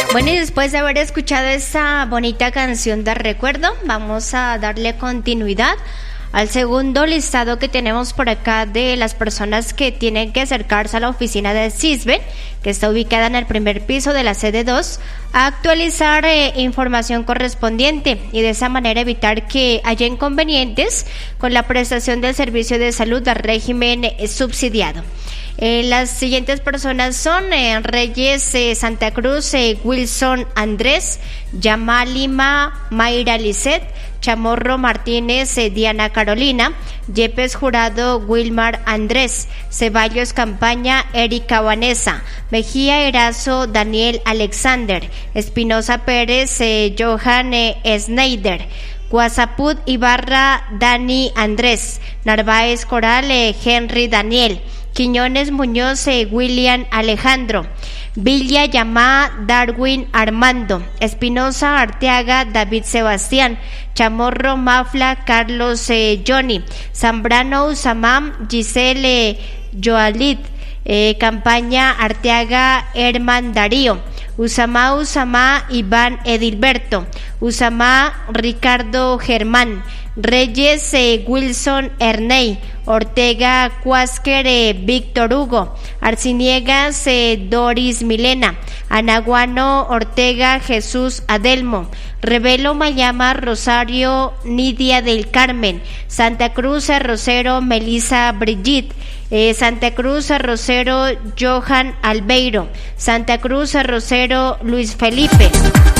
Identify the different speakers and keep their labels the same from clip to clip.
Speaker 1: Bueno, y después de haber escuchado esa bonita canción de recuerdo, vamos a darle continuidad al segundo listado que tenemos por acá de las personas que tienen que acercarse a la oficina del CISBEN, que está ubicada en el primer piso de la sede 2, a actualizar información correspondiente y de esa manera evitar que haya inconvenientes con la prestación del servicio de salud del régimen subsidiado. Las siguientes personas son Reyes Santa Cruz, Wilson Andrés, Yamalima Mayra Lisset, Chamorro Martínez, Diana Carolina, Yepes Jurado, Wilmar Andrés, Ceballos Campaña, Erika Vanessa, Mejía Erazo, Daniel Alexander, Espinosa Pérez, Johan Schneider, Guasaput Ibarra, Dani Andrés, Narváez Coral, Henry Daniel, Quiñones Muñoz, William Alejandro, Villa Yamá, Darwin Armando, Espinosa Arteaga, David Sebastián, Chamorro Mafla, Carlos Johnny, Zambrano Usamam, Giselle Joalit, Campaña Arteaga, Herman Darío, Usamá, Iván Edilberto, Usamá, Ricardo Germán, Reyes Wilson Erney, Ortega Cuásquer Víctor Hugo, Arciniegas Doris Milena, Anaguano Ortega Jesús Adelmo, Revelo Mayama Rosario Nidia del Carmen, Santa Cruz Rosero Melissa Brigitte, Santa Cruz Rosero Johan Albeiro, Santa Cruz Rosero Luis Felipe,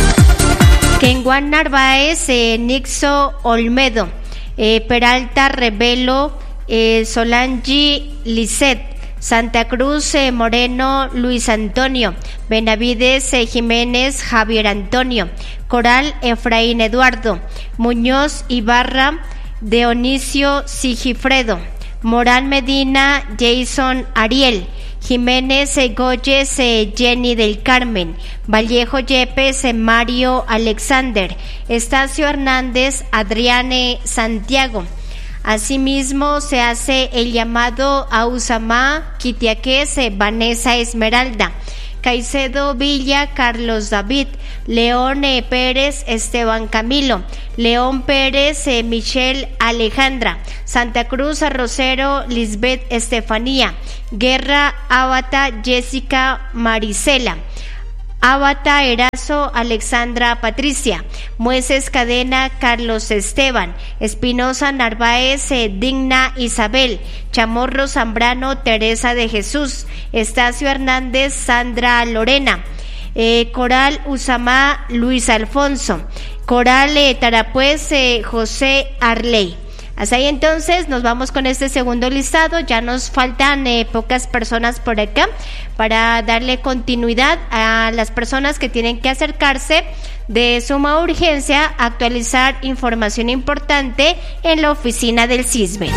Speaker 1: Kenguan Narváez, Nixo Olmedo, Peralta Revelo, Solange Lisset, Santa Cruz Moreno Luis Antonio, Benavides Jiménez Javier Antonio, Coral Efraín Eduardo, Muñoz Ibarra Dionisio Sigifredo, Morán Medina Jason Ariel, Jiménez Goyes Jenny del Carmen, Vallejo Yepes Mario Alexander, Estacio Hernández Adriane Santiago. Asimismo se hace el llamado a Usamá Quitiaques Vanessa Esmeralda, Caicedo Villa Carlos David, León Pérez Esteban Camilo, León Pérez Michelle Alejandra, Santa Cruz Rosero Lisbeth Estefanía, Guerra Ábata Jessica Marisela, Ábata Erazo Alexandra Patricia, Mueces Cadena Carlos Esteban, Espinosa Narváez Digna Isabel, Chamorro Zambrano Teresa de Jesús, Estacio Hernández Sandra Lorena, Coral Usamá Luis Alfonso, Coral Tarapuez José Arley. Hasta ahí entonces nos vamos con este segundo listado. Ya nos faltan pocas personas por acá para darle continuidad a las personas que tienen que acercarse de suma urgencia a actualizar información importante en la oficina del CISBEN.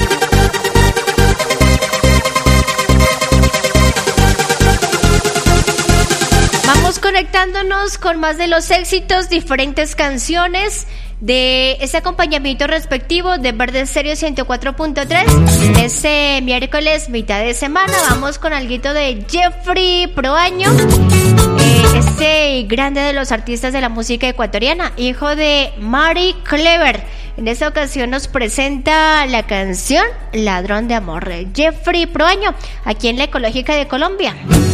Speaker 1: Vamos conectándonos con más de los éxitos, diferentes canciones de ese acompañamiento respectivo de Verde Estéreo 104.3. Este miércoles, mitad de semana, vamos con alguito de Jeffrey Proaño, este grande de los artistas de la música ecuatoriana, hijo de Mari Clever. En esta ocasión nos presenta la canción Ladrón de Amor, Jeffrey Proaño, aquí en la Ecológica de Colombia.